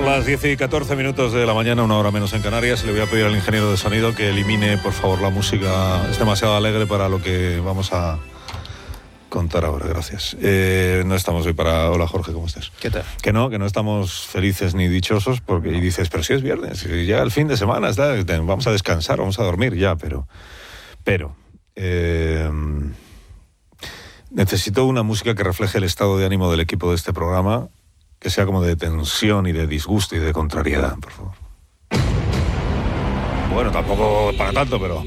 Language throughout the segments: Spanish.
las 10:14 de la mañana, una hora menos en Canarias. Le voy a pedir al ingeniero de sonido que elimine, por favor, la música. Es demasiado alegre para lo que vamos a contar ahora. Gracias. No estamos hoy para... Hola, Jorge, ¿cómo estás? ¿Qué tal? Que no estamos felices ni dichosos, porque y dices, pero si es viernes, ya el fin de semana, vamos a descansar, vamos a dormir ya, pero necesito una música que refleje el estado de ánimo del equipo de este programa, que sea como de tensión y de disgusto y de contrariedad, por favor. Bueno, tampoco para tanto, pero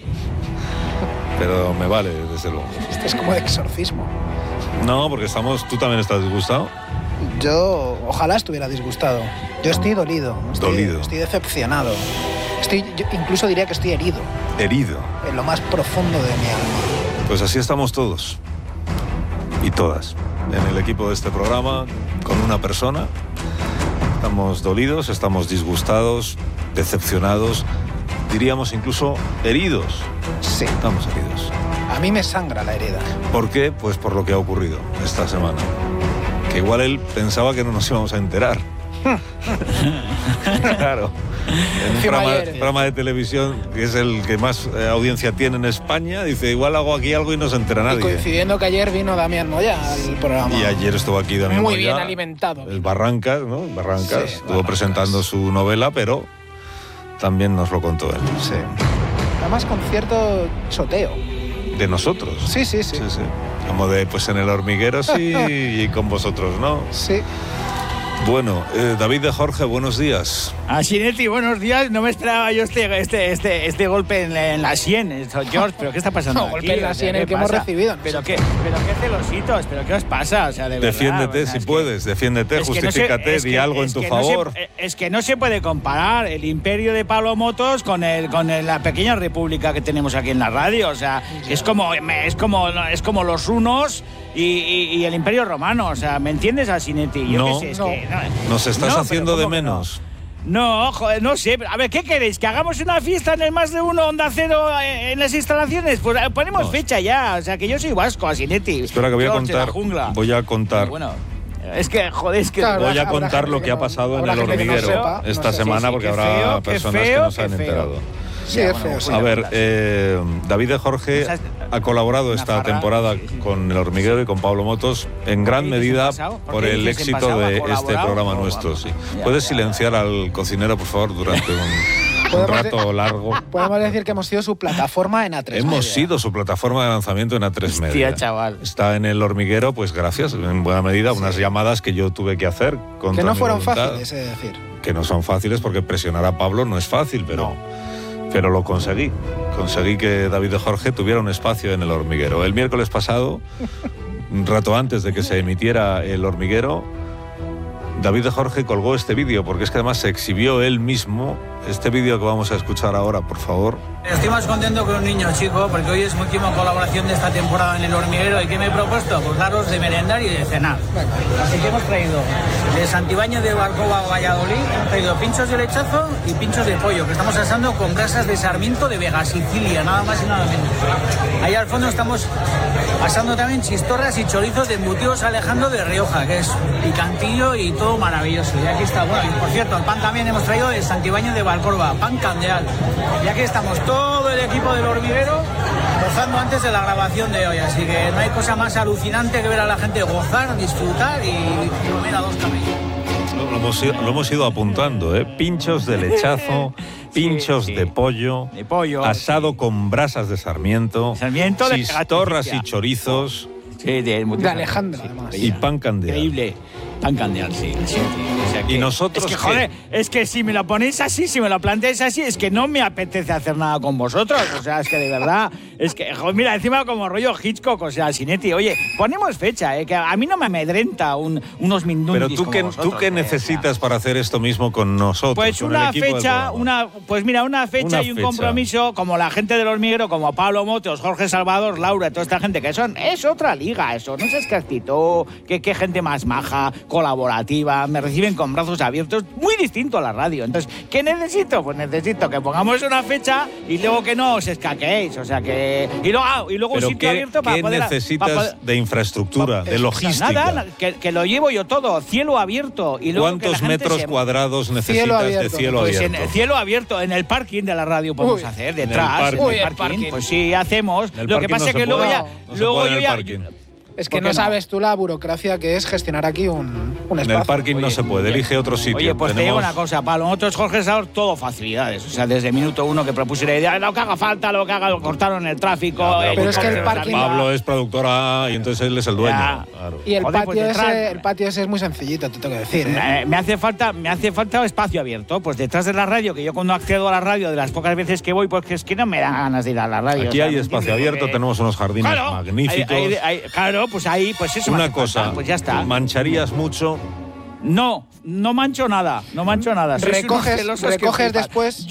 me vale, desde luego. Esto es como de exorcismo. No, porque tú también estás disgustado. Yo ojalá estuviera disgustado. Yo estoy dolido. Estoy decepcionado. Yo incluso diría que estoy herido. Herido. En lo más profundo de mi alma. Pues así estamos todos. Y todas. En el equipo de este programa, con una persona. Estamos dolidos, estamos disgustados, decepcionados, diríamos incluso heridos. Sí. Estamos heridos. A mí me sangra la herida. ¿Por qué? Pues por lo que ha ocurrido esta semana. Que igual él pensaba que no nos íbamos a enterar. Claro. En un programa de televisión que es el que más audiencia tiene en España, dice, igual hago aquí algo y no se entera nadie. Y coincidiendo que ayer vino Damián Moya al programa. Y ayer estuvo aquí Damián Moya. Muy bien alimentado. El Barrancas, ¿no? Barrancas. Sí, estuvo presentando su novela, pero también nos lo contó él. Sí. Además con cierto choteo. De nosotros. Sí. Como de, pues en El Hormiguero sí y con vosotros, ¿no? Sí. Bueno, David de Jorge, buenos días. Sinetti, buenos días. No me esperaba yo este golpe en la sien, George. ¿Pero qué está pasando aquí? Golpe en la sien el que hemos recibido. ¿Pero qué celositos? ¿Pero qué os pasa? O sea, de defiéndete verdad, si puedes, defiéndete, justifícate, di algo en tu favor. Es que no se puede comparar el imperio de Pablo Motos con la pequeña república que tenemos aquí en la radio. O sea, es como los hunos y el imperio romano. O sea, ¿me entiendes, Sinetti? Nos estás haciendo de menos. No, joder, no sé. A ver, ¿qué queréis? ¿Que hagamos una fiesta en el Más de Uno Onda Cero en las instalaciones? Pues ponemos fecha ya. O sea, que yo soy vasco, Sinetti. Espera, que voy a contar. Bueno, es que, joder, Claro, voy a contar lo que ha pasado en El Hormiguero esta semana, porque habrá personas que no se han enterado. Sí, es feo. A ver, David de Jorge ha colaborado esta temporada con El Hormiguero y con Pablo Motos en gran medida por el éxito de este programa nuestro. Sí. ¿Puedes silenciar al cocinero, por favor, durante un rato largo? Podemos decir que hemos sido su plataforma en A3 Hemos sido su plataforma de lanzamiento en A3 Media. Hostia, chaval. Está en El Hormiguero, pues gracias, en buena medida, unas llamadas que yo tuve que hacer contra que no mi fueron voluntad. fáciles, es decir. Que no son fáciles, porque presionar a Pablo no es fácil, pero lo conseguí. Conseguí que David de Jorge tuviera un espacio en El Hormiguero. El miércoles pasado, un rato antes de que se emitiera El Hormiguero, David de Jorge colgó este vídeo, porque es que además se exhibió él mismo. Este vídeo que vamos a escuchar ahora, por favor. Estoy más contento que un niño chico, porque hoy es mi última colaboración de esta temporada en El Hormiguero. ¿Y qué me he propuesto? Pues daros de merendar y de cenar. Así que hemos traído de Santibáñez de Barcova a Valladolid, hemos traído pinchos de lechazo y pinchos de pollo, que estamos asando con grasas de sarmiento de Vega, Sicilia, nada más y nada menos. Ahí al fondo estamos asando también chistorras y chorizos de embutidos Alejandro de Rioja, que es picantillo y todo maravilloso. Y aquí está, bueno, y por cierto, el pan también hemos traído de Santibáñez de Valcorba, pan candeal. Y aquí estamos todo el equipo del Hormiguero gozando antes de la grabación de hoy, así que no hay cosa más alucinante que ver a la gente gozar, disfrutar y comer a dos camellos. Lo hemos ido apuntando, ¿eh? Pinchos de lechazo, pinchos de pollo, asado con brasas de sarmiento, chistorras y chorizos. Sí, de Alejandra, además. Y pan candeal. Increíble. Pan candeal, sí. O sea que, y nosotros... Es que, joder, es que si me lo ponéis así, si me lo planteáis así, es que no me apetece hacer nada con vosotros. O sea, es que de verdad... Es que, joder, mira, encima como rollo Hitchcock, o sea, Sinetti, oye, ponemos fecha, que a mí no me amedrenta unos minutos. Pero tú qué necesitas para hacer esto mismo con nosotros. Pues una fecha, una fecha y un compromiso, como la gente del Hormiguero, como Pablo Motos, Jorge Salvador, Laura, toda esta gente que es otra liga, eso. No sé qué actitud, qué gente más maja. colaborativa, me reciben con brazos abiertos, muy distinto a la radio. Entonces, ¿qué necesito? Pues necesito que pongamos una fecha y luego que no os escaqueéis, o sea que... Y luego un sitio abierto para poder... ¿Qué necesitas de infraestructura, de logística? Nada, que lo llevo yo todo, cielo abierto. Y luego ¿cuántos metros cuadrados necesitas de cielo pues abierto? En cielo abierto, en el parking de la radio podemos hacer, detrás. En el parking. Pues sí, hacemos. Lo que pasa es que luego ya... Es que no sabes tú la burocracia que es gestionar aquí un espacio. En el parking no se puede, elige otro sitio. Oye, pues te digo una cosa, Pablo, nosotros, Jorge Salor, todo facilidades. O sea, desde el minuto uno que propuse la idea, lo que haga falta, lo que haga, lo cortaron el tráfico. Pero es que el parking... Pablo es productora y entonces él es el dueño. Claro. Y el patio ese es muy sencillito, te tengo que decir. Me hace falta espacio abierto. Pues detrás de la radio, que yo cuando accedo a la radio, de las pocas veces que voy, pues es que no me dan ganas de ir a la radio. Aquí hay espacio abierto, tenemos unos jardines magníficos. Claro, pues ahí, pues eso. Una cosa, pues ya está. ¿Mancharías mucho? No mancho nada, recoges después.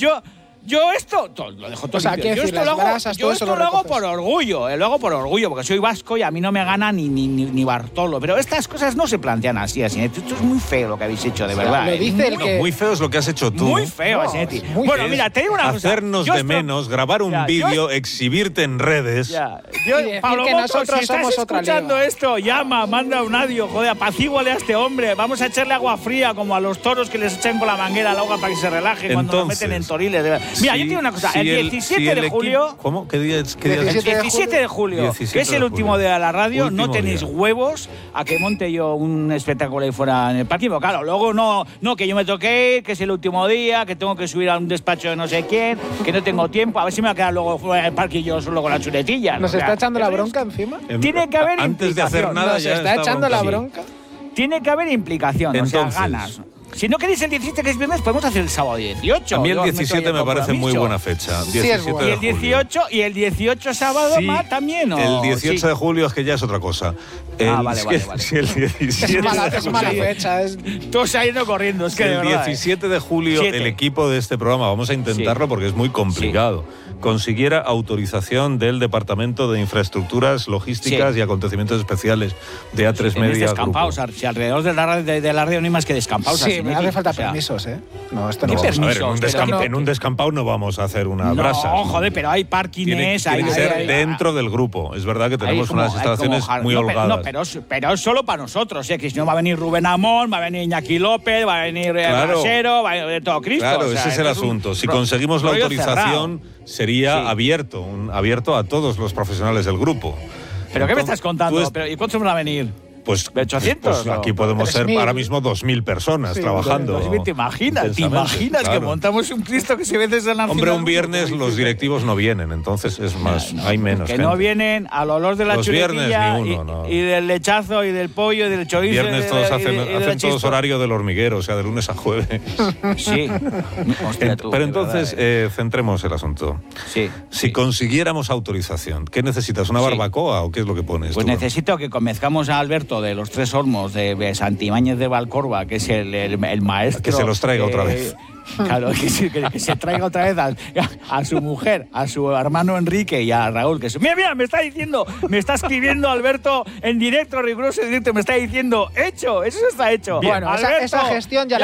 Yo esto lo dejo todo limpio. Yo esto lo hago por orgullo, porque soy vasco y a mí no me gana ni Bartolo. Pero estas cosas no se plantean así. Esto es muy feo lo que habéis hecho, de verdad. Lo dice el que... Muy feo es lo que has hecho tú. Muy feo, Asinetti. Bueno, mira, te digo una cosa. Hacernos de menos, grabar un vídeo, exhibirte en redes. Pablo Motos, si estás escuchando esto, llama, manda un audio, joder, apacíguale a este hombre. Vamos a echarle agua fría como a los toros que les echan con la manguera al agua para que se relajen cuando nos meten en toriles. Mira, yo te digo una cosa, el 17 de julio... ¿Cómo? ¿Qué día es? El 17 de julio, que es el último día de la radio, no tenéis huevos a que monte yo un espectáculo ahí fuera en el parking. Pero claro, luego no, que yo me toque ir, que es el último día, que tengo que subir a un despacho de no sé quién, que no tengo tiempo, a ver si me va a quedar luego fuera del parking yo solo con la chuletilla. ¿Nos está echando la bronca encima? Tiene que haber antes de hacer nada ya está echando la bronca. Tiene que haber implicación, entonces, o sea, ganas. Si no queréis el 17, que es viernes, podemos hacer el sábado 18. A mí el 17 me parece muy buena fecha. 17 y el 18 sábado también, ¿o? El 18 de julio es que ya es otra cosa. Vale. Si el 17 es mala fecha. Todo se ha ido corriendo. Es que el 17 de julio el equipo de este programa, vamos a intentarlo porque es muy complicado, consiguiera autorización del Departamento de Infraestructuras, Logísticas y Acontecimientos Especiales de A3 Media. Descampados, si alrededor de la radio no hay más que descampados. Sí, me hace falta permisos, ¿eh? No, esto no. A ver, en un descampado no vamos a hacer una brasa. No, joder, pero hay parkings. Tiene que ser dentro del grupo. Es verdad que tenemos unas instalaciones muy holgadas. Pero es solo para nosotros, que si no va a venir Rubén Amón, va a venir Iñaki López, va a venir Brasero, va a venir todo Cristo. Claro, ese es el asunto. Si conseguimos la autorización, sería abierto a todos los profesionales del grupo. ¿Pero qué me estás contando? ¿Y cuántos van a venir? Pues, 800. Pues aquí podemos ser ahora mismo 2.000 personas trabajando. ¿Te imaginas que montamos un Cristo que se ve desde la Hombre, un viernes los directivos no vienen, entonces es más, hay menos que gente. No vienen al olor de la chuletilla y del lechazo y del pollo y del chorizo. Viernes todos hacen todos horario del hormiguero, o sea, de lunes a jueves. Sí. Hostia, pero entonces, centremos el asunto. Si consiguiéramos autorización, ¿qué necesitas? ¿Una barbacoa o qué es lo que pones? Pues necesito que convenzcamos a Alberto de los Tres Olmos, de Santibáñez de Valcorba, que es el maestro. Que se los traiga otra vez. Claro, que se traiga otra vez a su mujer, a su hermano Enrique y a Raúl. Mira, me está escribiendo Alberto en directo, riguroso directo, me está diciendo, eso está hecho. Bien. Bueno, Alberto, esa gestión ya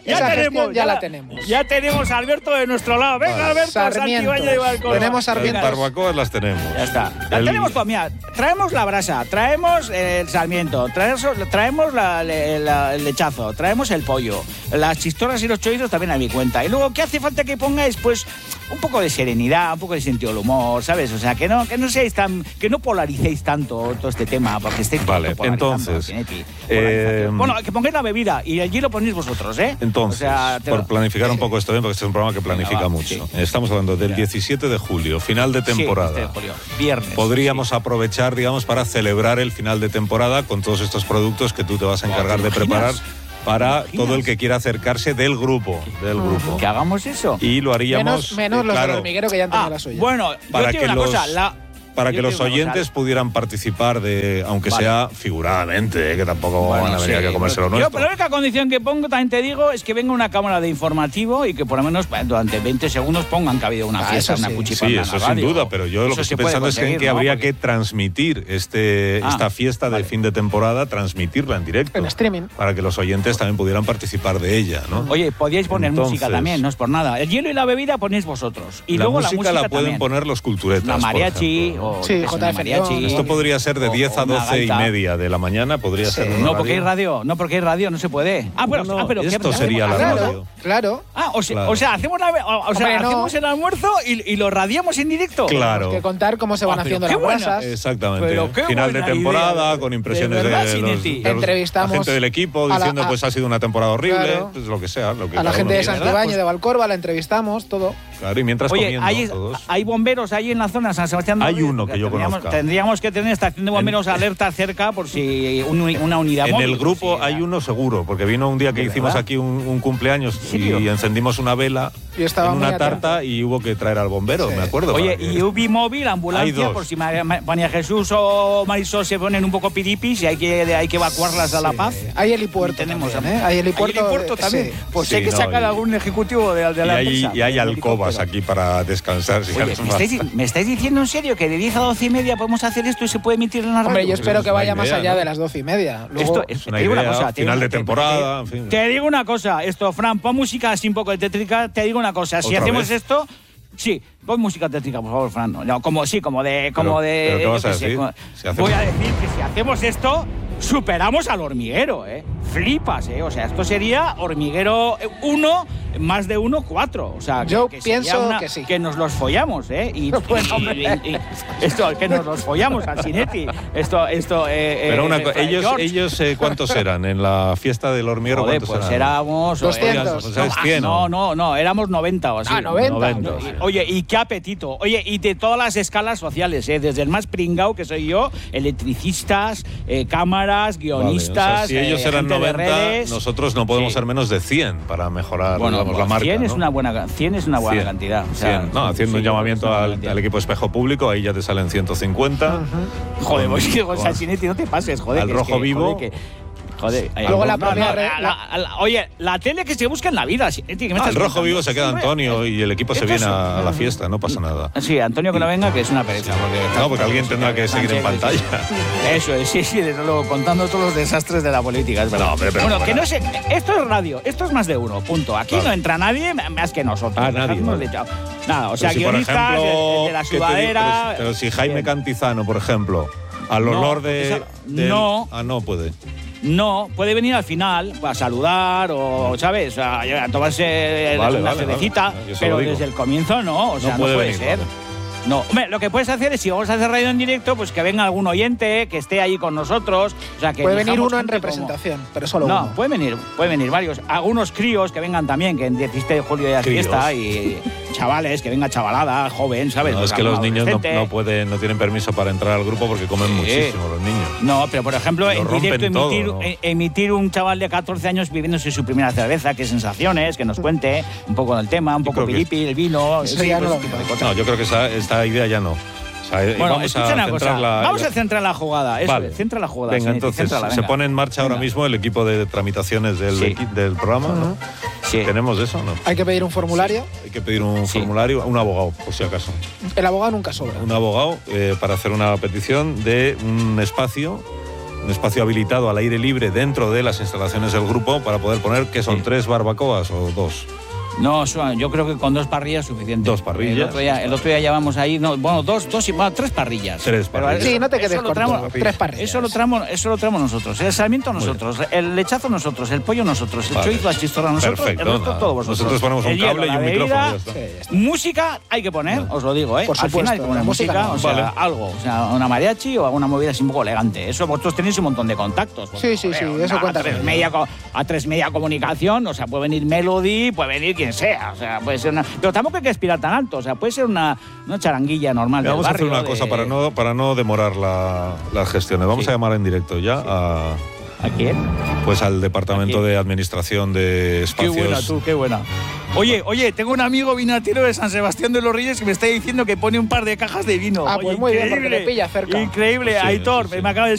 la tenemos. Ya tenemos a Alberto de nuestro lado. Venga, Alberto, Santibáñez de Valcorba. Tenemos sarmientos. Barbacoas las tenemos. Ya está. Tenemos, pues mira, traemos la brasa, traemos el sarmiento, traemos el lechazo, traemos el pollo, las chistoras y los chorizos también a mi cuenta. Y luego, ¿qué hace falta que pongáis? Pues un poco de serenidad, un poco de sentido del humor, ¿sabes? O sea, que no seáis que no polaricéis tanto todo este tema, porque estáis entonces, bueno, que pongáis la bebida y allí lo ponéis vosotros, ¿eh? Entonces, por planificar un poco esto bien, porque este es un programa que planifica mucho. Estamos hablando del 17 de julio, final de temporada. 17 de julio, viernes. Podríamos aprovechar, digamos, para celebrar el final de temporada con todos estos productos que tú te vas a encargar de preparar para todo el que quiera acercarse del grupo. Que hagamos eso. Y lo haríamos... Menos los del hormiguero que ya han tenido la suya. Bueno, para yo te digo una cosa, para que los oyentes pudieran participar de, aunque sea figuradamente, que tampoco van a venir aquí a comerse lo nuestro. Yo, pero la única condición que pongo, también te digo, es que venga una cámara de informativo y que por lo menos durante 20 segundos pongan que ha habido una fiesta, una cuchipanda. Sí, eso sin duda, pero yo lo que estoy pensando es que habría que transmitir esta fiesta de fin de temporada, transmitirla en directo. En streaming. Para que los oyentes también pudieran participar de ella, ¿no? Oye, podíais poner música también, no es por nada. El hielo y la bebida ponéis vosotros. Y luego la música la pueden poner los culturetas. La mariachi o mariachi. Esto podría ser de 10 a 12 y media de la mañana, podría ser. No, porque hay radio, no se puede. Pero esto sería la radio. Claro. O sea, hacemos hacemos el almuerzo y lo radiamos en directo. Claro. Tenemos que contar cómo se van haciendo las brasas. Exactamente. Final de temporada, con impresiones de la gente del equipo diciendo pues ha sido una temporada horrible, pues lo que sea. A la gente de Santibáñez, de Valcorba, la entrevistamos, todo. Claro, y mientras comiendo ¿hay bomberos ahí en la zona de San Sebastián de Hay uno que yo conozca. Tendríamos que tener estación de bomberos alerta cerca por si una unidad móvil. En el grupo hay uno seguro, porque vino un día que hicimos aquí un cumpleaños y encendimos una vela en una tarta y hubo que traer al bombero, me acuerdo. Oye, y UBI móvil, ambulancia, por si María Jesús o Marisol se ponen un poco piripis y hay que evacuarlas a La Paz. Hay helipuerto. Tenemos, hay helipuerto también. Pues hay que sacar algún ejecutivo de la empresa. Y hay alcobas aquí para descansar. Oye, ¿me estáis diciendo en serio que de 10 a 12 y media podemos hacer esto y se puede emitir en la radio? Hombre, yo espero que vaya más allá de las 12 y media. Luego, es una idea, final de temporada, en fin. Te digo una cosa, Fran, pon música así un poco de tétrica, te digo una cosa, si hacemos esto... Sí, pon música tétrica, por favor, Fran. No, como ¿Pero qué vas a decir? Voy a decir que si hacemos esto, superamos al hormiguero, Flipas, O sea, esto sería hormiguero 1, más de 1, 4. O sea, yo pienso que sí. Que nos los follamos, y esto, que nos los follamos al Cinetti. Pero ellos ¿cuántos eran en la fiesta del hormiguero? Joder, pues éramos 200. O sea, 100. No, éramos 90 o así. 90. Oye, y qué apetito. Oye, y de todas las escalas sociales, desde el más pringao que soy yo, electricistas, cámaras, guionistas. Vale, o sea, si ellos eran 90, nosotros no podemos ser menos de 100 para mejorar la marca. 100 es una buena cantidad. O sea, haciendo un llamamiento al equipo Espejo Público, ahí ya te salen 150. Joder, pues Cinetti, no te pases, joder. Al Rojo Vivo. Luego oye, la tele que se busca en la vida. El Rojo Vivo se queda Antonio y el equipo se viene a la fiesta, no pasa nada. Sí, Antonio que no venga, que es una pereza. Porque alguien tendrá que seguir en pantalla. Eso es, sí, desde luego, contando todos los desastres de la política. Es verdad. Bueno, que no sé, esto es radio, esto es más de uno, punto. Aquí no entra nadie más que nosotros. Nadie. Nada, o sea, si guionistas, de la sudadera. Pero si Jaime Cantizano, por ejemplo, al olor de. No. No puede. No, puede venir al final a saludar o, ¿sabes? A tomarse una cervecita, pero desde el comienzo no, o sea, no puede ser. No, hombre, lo que puedes hacer es, si vamos a hacer radio en directo, pues que venga algún oyente, que esté ahí con nosotros. O sea, que puede venir uno en representación, pero solo uno. No, puede venir varios. Algunos críos que vengan también, que en 17 de julio ya es fiesta, y chavales, que venga chavalada, joven, ¿sabes? No, es que los niños no tienen permiso para entrar al grupo porque comen muchísimo los niños. No, pero por ejemplo, en directo emitir un chaval de 14 años viviéndose su primera cerveza, qué sensaciones, que nos cuente un poco del tema, un poco piripi, el vino, No, yo creo que esta idea ya no. Bueno, escucha una cosa. Vamos a centrar la jugada. Centra la jugada. Venga, entonces, se pone en marcha ahora mismo el equipo de tramitaciones del programa, ¿no? Sí. ¿Tenemos eso o no? Hay que pedir un formulario. Hay que pedir un formulario, un abogado, por si acaso. El abogado nunca sobra. Un abogado para hacer una petición de un espacio habilitado al aire libre dentro de las instalaciones del grupo para poder poner, que son 3 barbacoas o 2. No, yo creo que con 2 parrillas es suficiente. 2 parrillas. El otro día llevamos ahí, 3 parrillas. 3 parrillas. Sí, no te quedes corto. 3 parrillas. Eso lo traemos nosotros. El sarmiento nosotros, el lechazo nosotros, el pollo nosotros, el chorizo, la chistorra nosotros, perfecto, el resto todo vosotros. Nosotros ponemos un cable y un micrófono. Música hay que poner, os lo digo, Por supuesto, al final hay que poner música, o sea, algo, o sea, una mariachi o alguna movida así un poco elegante. Eso vosotros tenéis un montón de contactos. Sí, eso cuenta. A 3 Media Comunicación, o sea, puede venir Melody, puede venir quien sea, o sea, puede ser una... Pero tampoco hay que aspirar tan alto, o sea, puede ser una charanguilla normal. Vamos a hacer una cosa para no demorar las gestiones. Vamos a llamar en directo ya ¿A quién? Pues al Departamento de Administración de Espacios. Qué buena. Oye, tengo un amigo vinatero de San Sebastián de los Reyes que me está diciendo que pone un par de cajas de vino. Pues muy bien, porque le pilla cerca. Increíble, Sí, Aitor, sí. me acaba de